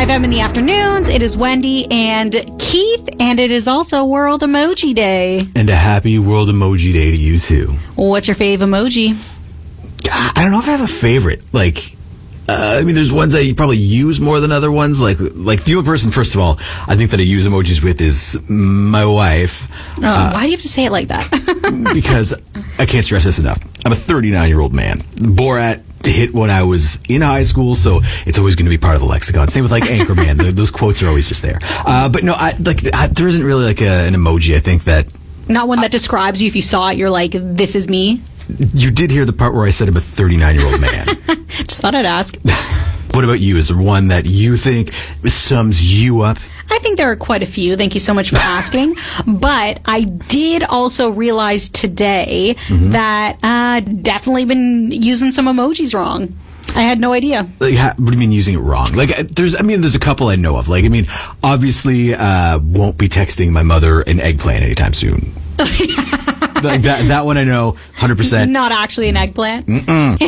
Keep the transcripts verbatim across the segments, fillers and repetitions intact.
F M in the afternoons. It is Wendy and Keith, and it is also World Emoji Day. And a happy World Emoji Day to you, too. What's your fave emoji? I don't know if I have a favorite. Like, uh, I mean, there's ones that you probably use more than other ones. Like, like the only person, first of all, I think that I use emojis with is my wife. Oh, uh, why do you have to say it like that? Because I can't stress this enough. I'm a thirty-nine-year-old man. Borat hit when I was in high school, so it's always going to be part of the lexicon. Same with like Anchorman; the, those quotes are always just there. Uh, but no, I, like I, there isn't really like a, an emoji. I think that not one that uh, describes you. If you saw it, you're like, "This is me." You did hear the part where I said I'm a thirty-nine-year-old man. Just thought I'd ask. What about you? Is there one that you think sums you up? I think there are quite a few. Thank you so much for asking. But I did also realize today mm-hmm. that uh definitely been using some emojis wrong. I had no idea. Like, how, what do you mean using it wrong? Like, there's, I mean, there's a couple I know of. Like, I mean, obviously, uh, won't be texting my mother an eggplant anytime soon. Like that, that one I know, one hundred percent. Not actually an eggplant. Mm-mm.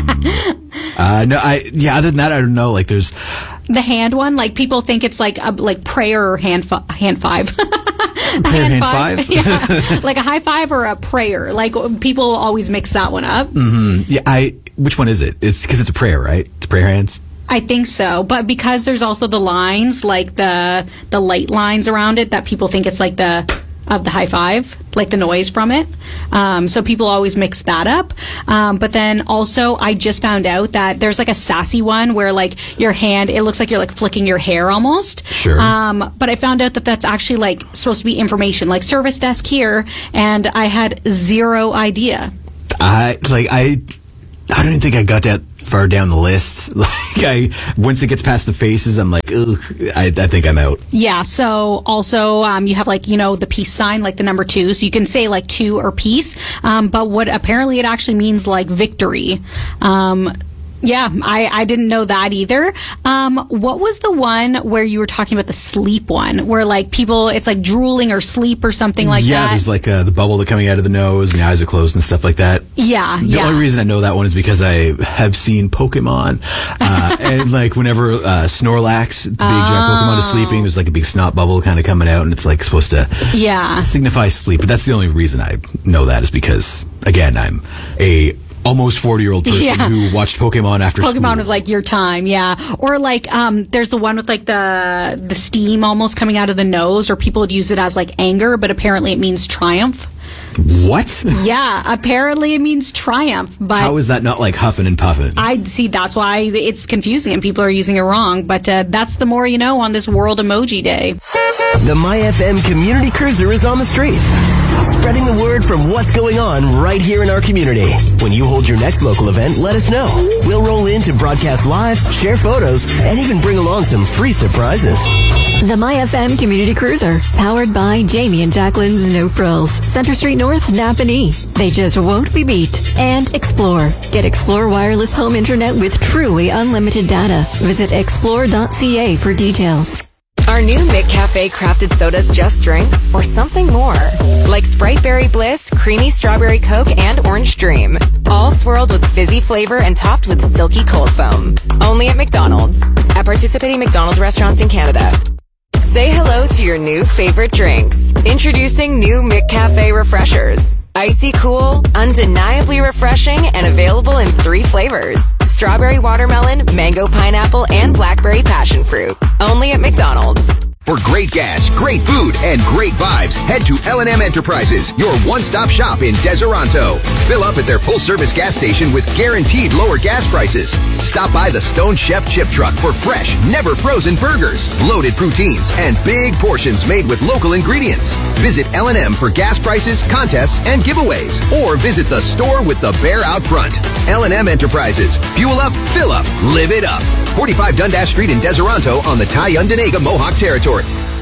Um, uh, no, I yeah. Other than that, I don't know. Like, there's the hand one. Like, people think it's like a like prayer or hand fi- hand five. Prayer hand, hand five. five? Yeah, like a high five or a prayer. Like, people always mix that one up. Mm-hmm. Yeah, I. Which one is it? It's because it's a prayer, right? It's prayer hands. I think so, but because there's also the lines, like the the light lines around it, that people think it's like the. Of the high five, like the noise from it. Um, so people always mix that up. Um, but then also, I just found out that there's like a sassy one where like your hand, it looks like you're like flicking your hair almost. Sure. Um, but I found out that that's actually like supposed to be information, like service desk here, and I had zero idea. I like I. I don't even think I got that far down the list. Like, I once it gets past the faces, I'm like, ugh, I, I think I'm out. Yeah. So also, um, you have like you know the peace sign, like the number two. So you can say like two or peace. Um, but what apparently it actually means like victory. Um, Yeah, I, I didn't know that either. Um, what was the one where you were talking about the sleep one, where like people, it's like drooling or sleep or something like yeah, that? Yeah, there's like uh, the bubble that coming out of the nose and the eyes are closed and stuff like that. Yeah, the yeah. The only reason I know that one is because I have seen Pokemon, uh, and like whenever uh, Snorlax, the big oh. giant Pokemon, is sleeping, there's like a big snot bubble kind of coming out, and it's like supposed to yeah. signify sleep. But that's the only reason I know that is because, again, I'm a almost forty-year-old person yeah. who watched Pokemon after Pokemon school. was like your time, yeah. Or like, um, there's the one with like the the steam almost coming out of the nose, or people would use it as like anger, but apparently it means triumph. What? Yeah, apparently it means triumph. But how is that not like huffing and puffing? I see. That's why it's confusing and people are using it wrong. But uh, that's the more you know on this World Emoji Day. The My F M Community Cruiser is on the streets, spreading the word from what's going on right here in our community. When you hold your next local event, let us know. We'll roll in to broadcast live, share photos, and even bring along some free surprises. The My F M Community Cruiser, powered by Jamie and Jacqueline's No Frills, Center Street North, Napanee. They just won't be beat. And Explore. Get Explore wireless home internet with truly unlimited data. Visit explore dot c a for details. Are new McCafe crafted sodas just drinks or something more? Like Sprite Berry Bliss, Creamy Strawberry Coke, and Orange Dream. All swirled with fizzy flavor and topped with silky cold foam. Only at McDonald's. At participating McDonald's restaurants in Canada. Say hello to your new favorite drinks. Introducing new McCafe Refreshers. Icy cool, undeniably refreshing, and available in three flavors. Strawberry watermelon, mango pineapple, and blackberry passion fruit. Only at McDonald's. For great gas, great food, and great vibes, head to L and M Enterprises, your one-stop shop in Deseronto. Fill up at their full-service gas station with guaranteed lower gas prices. Stop by the Stone Chef Chip Truck for fresh, never-frozen burgers, loaded poutines, and big portions made with local ingredients. Visit L and M for gas prices, contests, and giveaways. Or visit the store with the bear out front. L and M Enterprises. Fuel up, fill up, live it up. forty-five Dundas Street in Deseronto on the Tyundanega Mohawk Territory.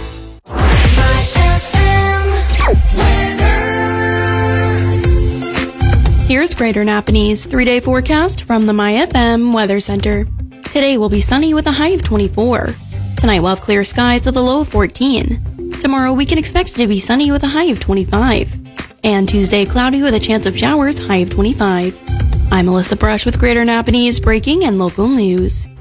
Here's Greater Napanee's three-day forecast from the My F M Weather Center. Today will be sunny with a high of twenty-four. Tonight we'll have clear skies with a low of fourteen. Tomorrow we can expect it to be sunny with a high of twenty-five. And Tuesday cloudy with a chance of showers, high of twenty-five. I'm Melissa Brush with Greater Napanee's breaking and local news.